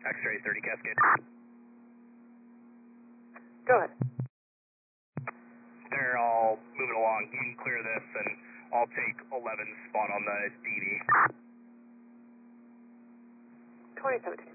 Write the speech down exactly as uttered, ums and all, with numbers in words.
X-ray thirty Cascade. Go ahead. They're all moving along. You can clear this, and I'll take eleven's spot on the D D. twenty seventeen.